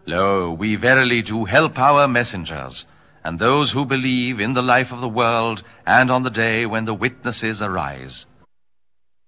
Lo, we verily do help our messengers, and those who believe in the life of the world, and on the day when the witnesses arise.